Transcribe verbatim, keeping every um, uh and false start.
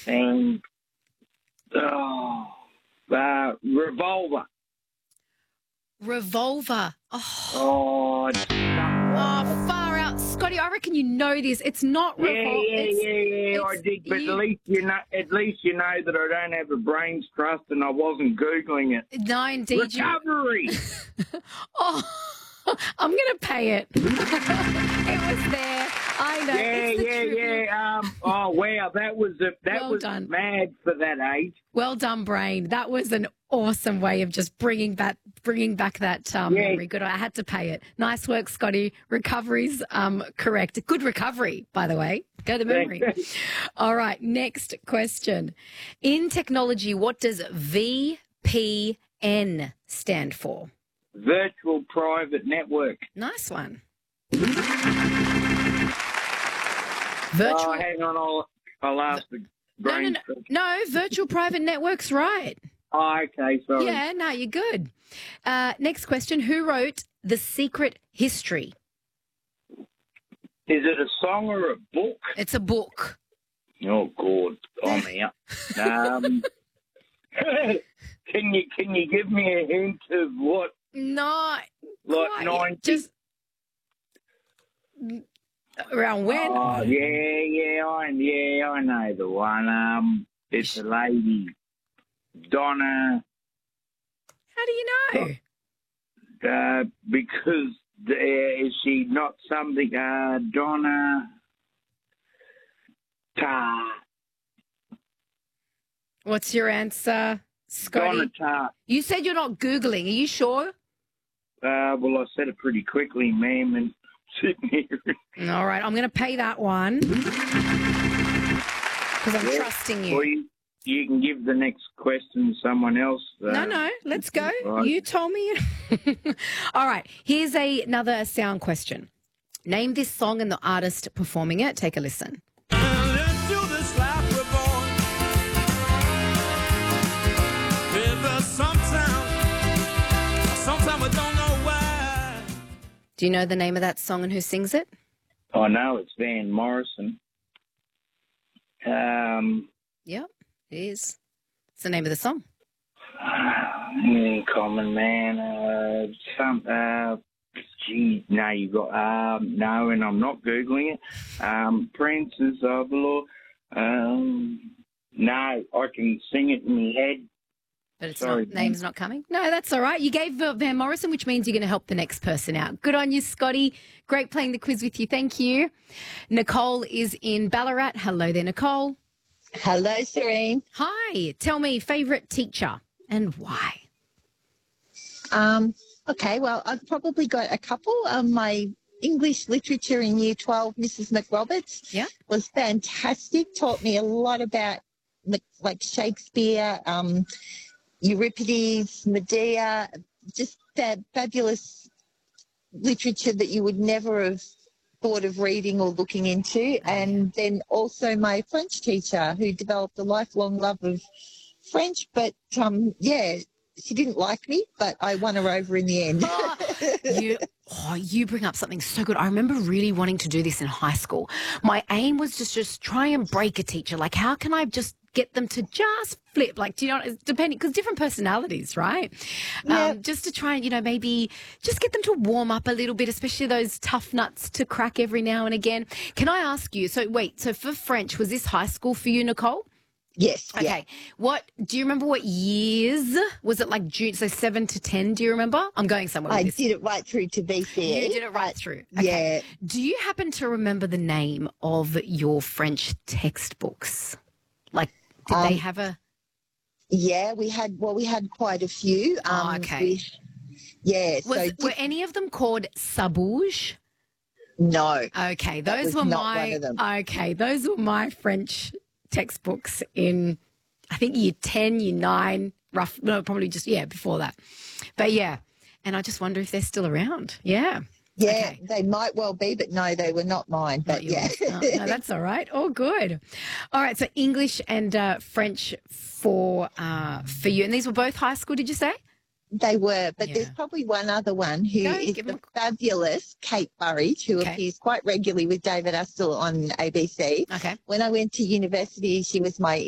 And, oh, uh, Revolver. Revolver. Oh, Oh, it's oh, far out. Scotty, I reckon you know this. It's not yeah, Revolver. yeah, it's, yeah, yeah, I it's- did. But you- at least you know, at least you know that I don't have a brain's trust, and I wasn't googling it. No, indeed. You, Recovery. oh, I'm going to pay it. It was there. I know. Yeah, it's the yeah, trivia. yeah. Um, oh wow, that was a, that Well was done. mad for that age. Well done, brain. That was an awesome way of just bringing back bringing back that um, Yeah. memory. Good. I had to pay it. Nice work, Scotty. Recovery's um, correct. Good recovery, by the way. Go the memory. All right. Next question. In technology, what does V P N stand for? Virtual private network. Nice one. Oh, Virtual. hang on, I'll I'll ask the No, brain. no, no, no. Virtual private networks, right? Oh, okay, sorry. Yeah, no, you're good. Uh, next question. Who wrote The Secret History? Is it a song or a book? It's a book. Oh God, I'm out. Um, can you can you give me a hint of what? No. Like quite, ninety? Just around when? Oh yeah, yeah, I yeah, I know the one. Um, it's a lady, Donna. How do you know? Uh, because uh, is she not something? Uh, Donna. Ta. What's your answer, Scotty? Donna Ta. You said you're not Googling. Are you sure? Uh, well, I said it pretty quickly, ma'am, and sitting here. All right. I'm going to pay that one because I'm Yeah. trusting you. Or you, you can give the next question to someone else. Uh, No, no. Let's go. Right. You told me. All right. Here's a, another sound question. Name this song and the artist performing it. Take a listen. Into this life we're born with uh, some sound. Sometimes we don't know why. Do you know the name of that song and who sings it? I know it's Van Morrison. Um, Yep, it is. It's the name of the song. in common man. Uh, some. Uh, gee, no, you got. Um, no, and I'm not googling it. Um, Princes of the Law. Um, no, I can sing it in my head. But it's Sorry, not, name's not coming. No, that's all right. You gave Van Morrison, which means you're going to help the next person out. Good on you, Scotty. Great playing the quiz with you. Thank you. Nicole is in Ballarat. Hello there, Nicole. Hello, Serene. Hi. Tell me, favourite teacher and why? Um, okay, well, I've probably got a couple. Um, my English literature in Year twelve, Missus McRoberts, Yeah. was fantastic. Taught me a lot about Mc- like Shakespeare, um, Euripides, Medea, just that fabulous literature that you would never have thought of reading or looking into. And then also my French teacher who developed a lifelong love of French, but um, yeah, she didn't like me, but I won her over in the end. Oh, you, oh, you bring up something so good. I remember really wanting to do this in high school. My aim was just just try and break a teacher. Like, how can I just get them to just flip? Like, do you know, it's depending, because different personalities, right? Yeah. Um, just to try and, you know, maybe just get them to warm up a little bit, especially those tough nuts to crack every now and again. Can I ask you, so wait, so for French, was this high school for you, Nicole? Yes. Okay. Yeah. What, do you remember what years? Was it like June, so seven to ten, do you remember? I'm going somewhere with I this. did it right through to B C E. You did it right through. Yeah. Do you happen to remember the name of your French textbooks? Like, did they Um, have a... Yeah, we had, well, we had quite a few. Oh, Um, okay. we- yeah, Was, so were any of them called Sabouge? no. Okay, That those was were not my... one of them. Okay, those were my French textbooks in, I think, year ten, year nine, rough, no, probably just, yeah, before that. But yeah, and I just wonder if they're still around. Yeah. Yeah, Okay. they might well be, but no, they were not mine. But Not yeah. yours. No, no, that's all right. All good. All right. So English and uh, French for uh, for you, and these were both high school. Did you say? They were, but there's Yeah. probably one other one who Go, is give the them fabulous Kate Burridge, who Okay. appears quite regularly with David Astle on A B C. Okay. When I went to university, she was my